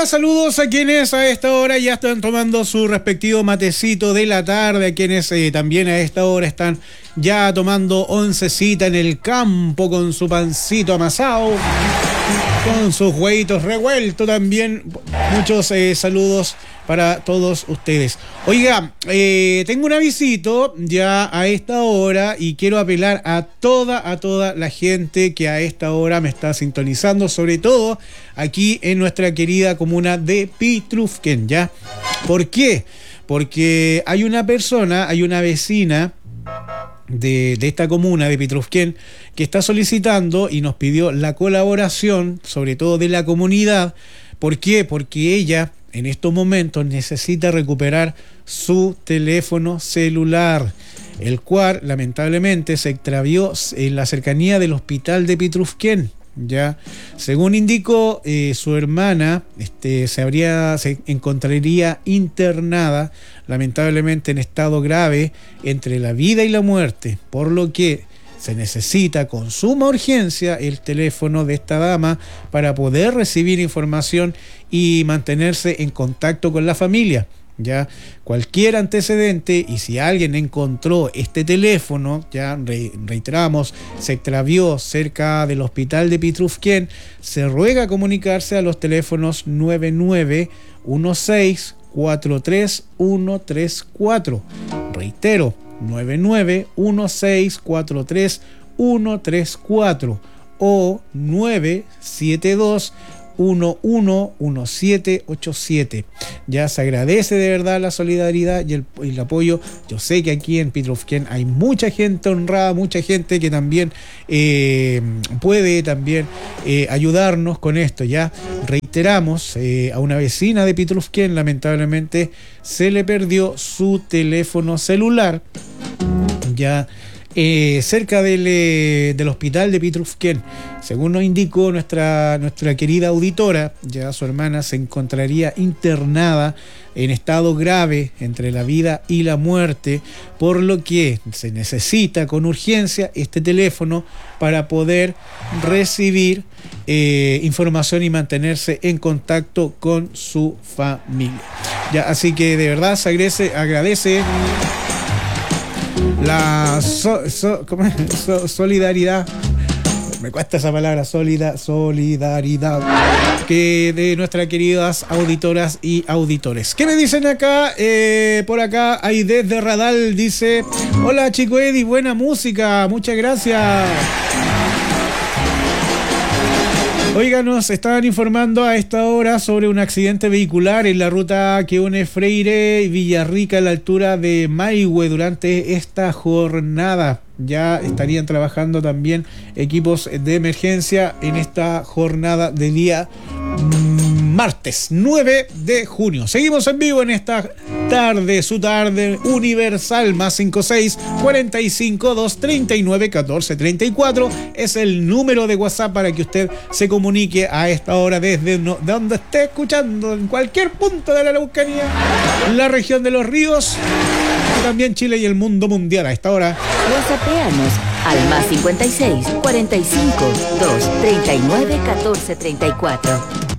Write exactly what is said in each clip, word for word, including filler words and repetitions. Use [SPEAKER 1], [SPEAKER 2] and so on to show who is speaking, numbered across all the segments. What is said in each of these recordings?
[SPEAKER 1] Oiga, saludos a quienes a esta hora ya están tomando su respectivo matecito de la tarde, a quienes eh, también a esta hora están ya tomando oncecita en el campo con su pancito amasado, con sus huevitos revueltos también. Muchos eh, saludos para todos ustedes. Oiga, eh, tengo un avisito ya a esta hora y quiero apelar a toda, a toda la gente que a esta hora me está sintonizando, sobre todo aquí en nuestra querida comuna de Pitrufquén, ¿ya? ¿Por qué? Porque hay una persona, hay una vecina de, de esta comuna de Pitrufquén que está solicitando y nos pidió la colaboración, sobre todo de la comunidad. ¿Por qué? Porque ella en estos momentos necesita recuperar su teléfono celular, el cual lamentablemente se extravió en la cercanía del hospital de Pitrufquén. Ya, según indicó eh, su hermana, este, se habría, se encontraría internada, lamentablemente en estado grave, entre la vida y la muerte, por lo que se necesita con suma urgencia el teléfono de esta dama para poder recibir información y mantenerse en contacto con la familia. Ya, cualquier antecedente, y si alguien encontró este teléfono, ya re, reiteramos, se extravió cerca del hospital de Pitrufquén, se ruega comunicarse a los teléfonos nueve nueve uno seis cuatro tres uno tres cuatro. Reitero, nueve nueve uno seis cuatro tres uno tres cuatro o nueve siete dos uno uno uno siete ocho siete. Ya se agradece de verdad la solidaridad y el, y el apoyo. Yo sé que aquí en Pitrufquén hay mucha gente honrada, mucha gente que también eh, puede también eh, ayudarnos con esto. Ya reiteramos, eh, a una vecina de Pitrufquén lamentablemente se le perdió su teléfono celular, ya Eh, cerca del, eh, del hospital de Pitrufquén. Según nos indicó nuestra, nuestra querida auditora, ya su hermana se encontraría internada en estado grave entre la vida y la muerte, por lo que se necesita con urgencia este teléfono para poder recibir eh, información y mantenerse en contacto con su familia. Ya, así que de verdad se agradece, agradece la so, so, ¿cómo es? So, solidaridad, me cuesta esa palabra, solida, solidaridad, que de nuestras queridas auditoras y auditores. ¿Qué me dicen acá? Eh, por acá, hay desde Radal, dice: hola Chico Eddie, buena música, muchas gracias. Oiga, nos estaban informando a esta hora sobre un accidente vehicular en la ruta que une Freire y Villarrica a la altura de Maihue durante esta jornada. Ya estarían trabajando también equipos de emergencia en esta jornada de día martes nueve de junio. Seguimos en vivo en esta tarde, su tarde universal. Más cinco seis cuarenta y cinco dos treinta y nueve catorce treinta y cuatro es el número de WhatsApp para que usted se comunique a esta hora desde no, de donde esté escuchando, en cualquier punto de la Araucanía, la región de los ríos, y también Chile y el mundo mundial a esta hora.
[SPEAKER 2] WhatsAppeanos al más cincuenta y seis cuarenta y cinco dos treinta y nueve catorce treinta y cuatro.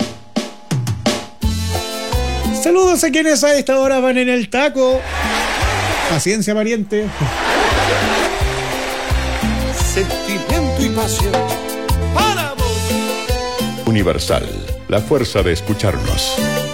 [SPEAKER 1] Saludos a quienes a esta hora van en el taco. Paciencia, pariente.
[SPEAKER 3] Sentimiento y pasión para vos.
[SPEAKER 4] Universal, la fuerza de escucharnos.